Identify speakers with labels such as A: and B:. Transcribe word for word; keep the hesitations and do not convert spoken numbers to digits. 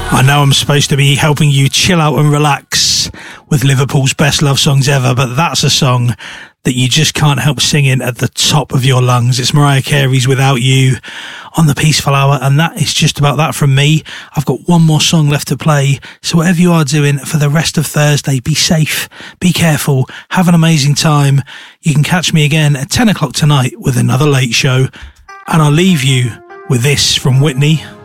A: I know I'm supposed to be helping you chill out and relax with Liverpool's best love songs ever, but that's a song that you just can't help singing at the top of your lungs. It's Mariah Carey's Without You on the Peaceful Hour, and that is just about that from me. I've got one more song left to play, so whatever you are doing for the rest of Thursday, be safe, be careful, have an amazing time. You can catch me again at ten o'clock tonight with another late show, and I'll leave you with this from Whitney.